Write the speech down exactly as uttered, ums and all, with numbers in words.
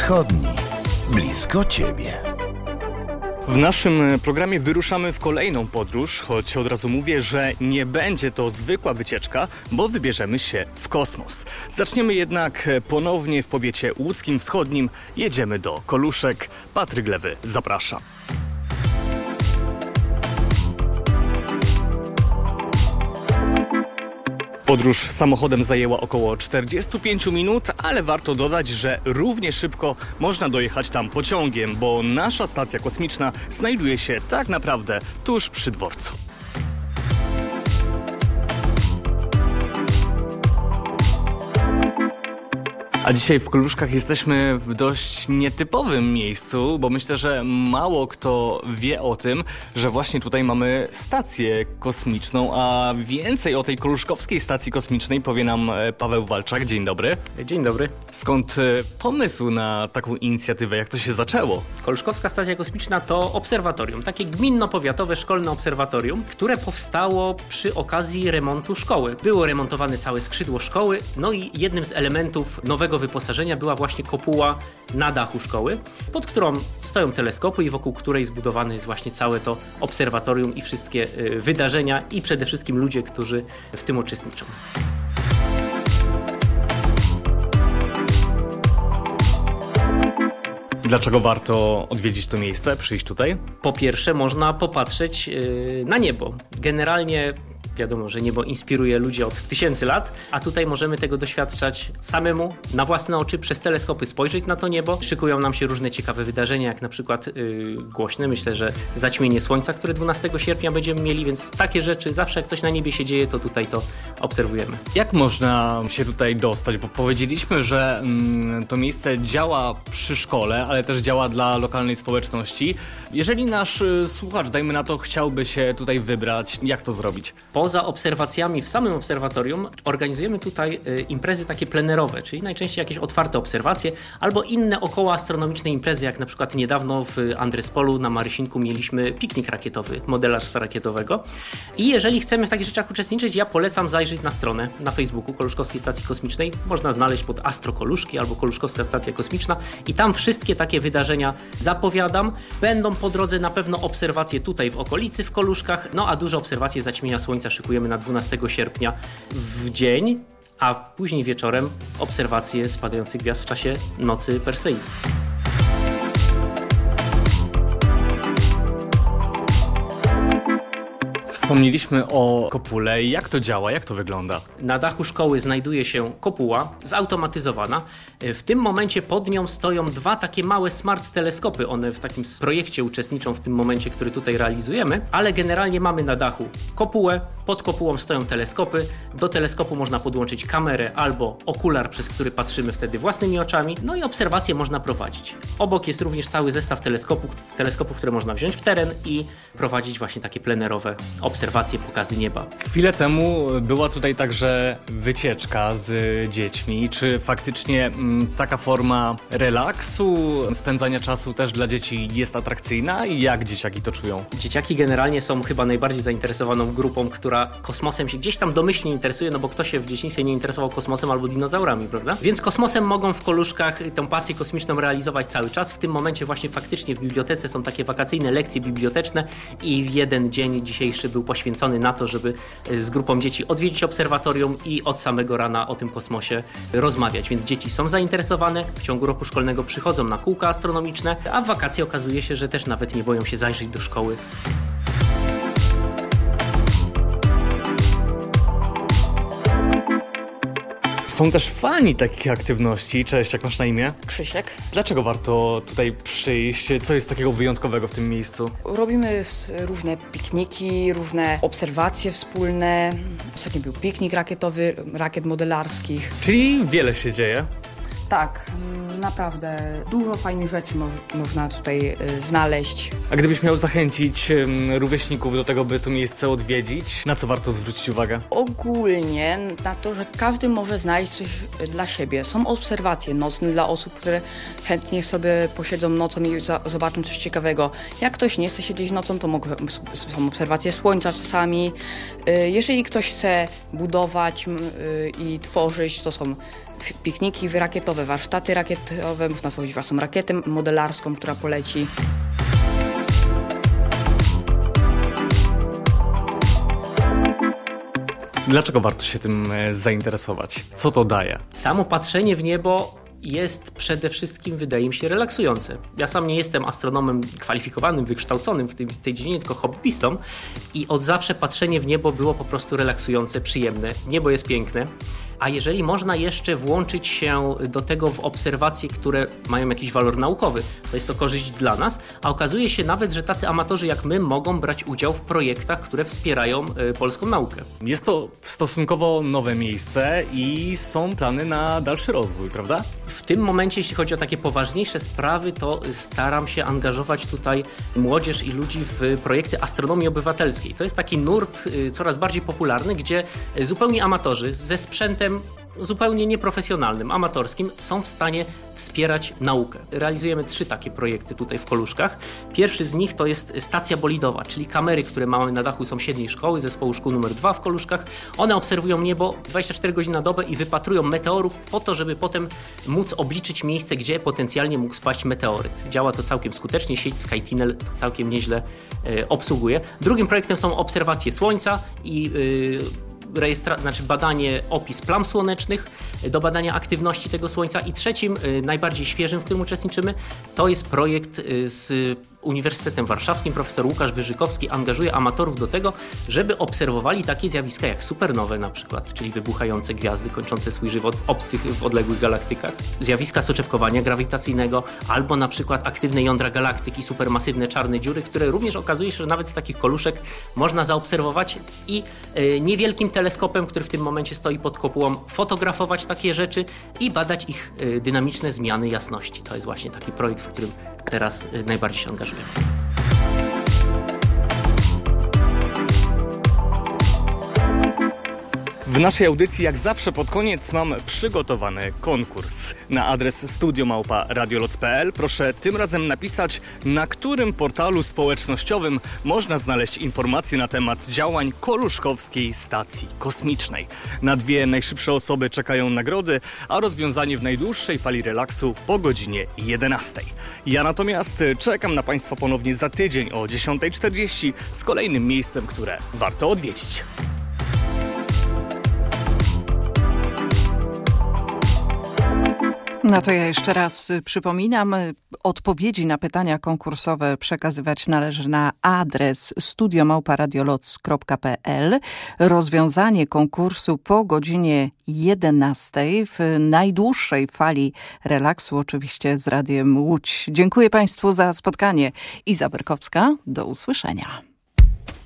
Wschodni. Blisko Ciebie. W naszym programie wyruszamy w kolejną podróż, choć od razu mówię, że nie będzie to zwykła wycieczka, bo wybierzemy się w kosmos. Zaczniemy jednak ponownie w powiecie łódzkim wschodnim. Jedziemy do Koluszek. Patryk Lewy zaprasza. Podróż samochodem zajęła około czterdzieści pięć minut, ale warto dodać, że równie szybko można dojechać tam pociągiem, bo nasza stacja kosmiczna znajduje się tak naprawdę tuż przy dworcu. A dzisiaj w Koluszkach jesteśmy w dość nietypowym miejscu, bo myślę, że mało kto wie o tym, że właśnie tutaj mamy stację kosmiczną, a więcej o tej koluszkowskiej stacji kosmicznej powie nam Paweł Walczak. Dzień dobry. Dzień dobry. Skąd pomysł na taką inicjatywę? Jak to się zaczęło? Koluszkowska Stacja Kosmiczna to obserwatorium, takie gminno-powiatowe szkolne obserwatorium, które powstało przy okazji remontu szkoły. Było remontowane całe skrzydło szkoły, no i jednym z elementów nowego wyposażenia była właśnie kopuła na dachu szkoły, pod którą stoją teleskopy i wokół której zbudowane jest właśnie całe to obserwatorium i wszystkie y, wydarzenia i przede wszystkim ludzie, którzy w tym uczestniczą. Dlaczego warto odwiedzić to miejsce, przyjść tutaj? Po pierwsze, można popatrzeć yy, na niebo. Generalnie wiadomo, że niebo inspiruje ludzi od tysięcy lat, a tutaj możemy tego doświadczać samemu, na własne oczy, przez teleskopy spojrzeć na to niebo. Szykują nam się różne ciekawe wydarzenia, jak na przykład yy, głośne, myślę, że zaćmienie słońca, które dwunastego sierpnia będziemy mieli, więc takie rzeczy, zawsze jak coś na niebie się dzieje, to tutaj to obserwujemy. Jak można się tutaj dostać? Bo powiedzieliśmy, że mm, to miejsce działa przy szkole, ale też działa dla lokalnej społeczności. Jeżeli nasz y, słuchacz, dajmy na to, chciałby się tutaj wybrać, jak to zrobić? Poza obserwacjami w samym obserwatorium organizujemy tutaj y, imprezy takie plenerowe, czyli najczęściej jakieś otwarte obserwacje albo inne okołoastronomiczne imprezy, jak na przykład niedawno w Andrespolu na Marysinku mieliśmy piknik rakietowy, modelarstwa rakietowego. I jeżeli chcemy w takich rzeczach uczestniczyć, ja polecam zajrzeć na stronę na Facebooku Koluszkowskiej Stacji Kosmicznej. Można znaleźć pod Astro Koluszki albo Koluszkowska Stacja Kosmiczna i tam wszystkie takie wydarzenia zapowiadam. Będą po drodze na pewno obserwacje tutaj w okolicy w Koluszkach, no a duże obserwacje zaćmienia słońca szykujemy na dwunastego sierpnia w dzień, a później wieczorem obserwacje spadających gwiazd w czasie nocy Persei. Wspomnieliśmy o kopule. Jak to działa? Jak to wygląda? Na dachu szkoły znajduje się kopuła zautomatyzowana. W tym momencie pod nią stoją dwa takie małe smart teleskopy. One w takim projekcie uczestniczą w tym momencie, który tutaj realizujemy, ale generalnie mamy na dachu kopułę, pod kopułą stoją teleskopy. Do teleskopu można podłączyć kamerę albo okular, przez który patrzymy wtedy własnymi oczami, no i obserwacje można prowadzić. Obok jest również cały zestaw teleskopów, teleskopów, które można wziąć w teren i prowadzić właśnie takie plenerowe obserwacje, pokazy nieba. Chwilę temu była tutaj także wycieczka z dziećmi. Czy faktycznie m, taka forma relaksu, spędzania czasu też dla dzieci jest atrakcyjna i jak dzieciaki to czują? Dzieciaki generalnie są chyba najbardziej zainteresowaną grupą, która kosmosem się gdzieś tam domyślnie interesuje, no bo kto się w dzieciństwie nie interesował kosmosem albo dinozaurami, prawda? Więc kosmosem mogą w Koluszkach tę pasję kosmiczną realizować cały czas. W tym momencie właśnie faktycznie w bibliotece są takie wakacyjne lekcje biblioteczne i jeden dzień dzisiejszy był poświęcony na to, żeby z grupą dzieci odwiedzić obserwatorium i od samego rana o tym kosmosie rozmawiać. Więc dzieci są zainteresowane, w ciągu roku szkolnego przychodzą na kółka astronomiczne, a w wakacje okazuje się, że też nawet nie boją się zajrzeć do szkoły. Są też fani takich aktywności. Cześć, jak masz na imię? Krzysiek. Dlaczego warto tutaj przyjść? Co jest takiego wyjątkowego w tym miejscu? Robimy różne pikniki, różne obserwacje wspólne. Ostatnio był piknik rakietowy, rakiet modelarskich. Czyli wiele się dzieje. Tak, naprawdę dużo fajnych rzeczy mo- można tutaj y, znaleźć. A gdybyś miał zachęcić um, rówieśników do tego, by to miejsce odwiedzić, na co warto zwrócić uwagę? Ogólnie na to, że każdy może znaleźć coś dla siebie. Są obserwacje nocne dla osób, które chętnie sobie posiedzą nocą i za- zobaczą coś ciekawego. Jak ktoś nie chce siedzieć nocą, to mogą, są obserwacje słońca czasami. Y, jeżeli ktoś chce budować y, i tworzyć, to są pikniki rakietowe, warsztaty rakietowe, można stworzyć własną rakietę modelarską, która poleci. Dlaczego warto się tym zainteresować? Co to daje? Samo patrzenie w niebo jest przede wszystkim, wydaje mi się, relaksujące. Ja sam nie jestem astronomem kwalifikowanym, wykształconym w tej, w tej dziedzinie, tylko hobbystą i od zawsze patrzenie w niebo było po prostu relaksujące, przyjemne. Niebo jest piękne. A jeżeli można jeszcze włączyć się do tego w obserwacje, które mają jakiś walor naukowy, to jest to korzyść dla nas, a okazuje się nawet, że tacy amatorzy jak my mogą brać udział w projektach, które wspierają y, polską naukę. Jest to stosunkowo nowe miejsce i są plany na dalszy rozwój, prawda? W tym momencie, jeśli chodzi o takie poważniejsze sprawy, to staram się angażować tutaj młodzież i ludzi w projekty astronomii obywatelskiej. To jest taki nurt y, coraz bardziej popularny, gdzie zupełnie amatorzy ze sprzętem zupełnie nieprofesjonalnym, amatorskim są w stanie wspierać naukę. Realizujemy trzy takie projekty tutaj w Koluszkach. Pierwszy z nich to jest stacja bolidowa, czyli kamery, które mamy na dachu sąsiedniej szkoły, zespołu szkół numer dwa w Koluszkach. One obserwują niebo dwadzieścia cztery godziny na dobę i wypatrują meteorów po to, żeby potem móc obliczyć miejsce, gdzie potencjalnie mógł spaść meteoryt. Działa to całkiem skutecznie, sieć SkyTunnel to całkiem nieźle e, obsługuje. Drugim projektem są obserwacje Słońca i e, Rejestra- znaczy badanie, opis plam słonecznych do badania aktywności tego Słońca i trzecim, najbardziej świeżym, w którym uczestniczymy, to jest projekt z Uniwersytetem Warszawskim. Profesor Łukasz Wyżykowski angażuje amatorów do tego, żeby obserwowali takie zjawiska jak supernowe na przykład, czyli wybuchające gwiazdy kończące swój żywot w obcych, w odległych galaktykach, zjawiska soczewkowania grawitacyjnego albo na przykład aktywne jądra galaktyk i supermasywne czarne dziury, które również okazuje się, że nawet z takich koluszek można zaobserwować i y, niewielkim teleskopem, który w tym momencie stoi pod kopułą, fotografować takie rzeczy i badać ich y, dynamiczne zmiany jasności. To jest właśnie taki projekt, w którym teraz y, najbardziej się angażujemy. W naszej audycji jak zawsze pod koniec mam przygotowany konkurs. Na adres studio małpa radioloc kropka p l proszę tym razem napisać, na którym portalu społecznościowym można znaleźć informacje na temat działań Koluszkowskiej Stacji Kosmicznej. Na dwie najszybsze osoby czekają nagrody, a rozwiązanie w najdłuższej fali relaksu po godzinie jedenastej. Ja natomiast czekam na Państwa ponownie za tydzień o dziesiąta czterdzieści z kolejnym miejscem, które warto odwiedzić. No to ja jeszcze raz przypominam, odpowiedzi na pytania konkursowe przekazywać należy na adres studio małpa radioloc kropka p l. Rozwiązanie konkursu po godzinie jedenastej w najdłuższej fali relaksu, oczywiście z Radiem Łódź. Dziękuję Państwu za spotkanie. Iza Berkowska, do usłyszenia.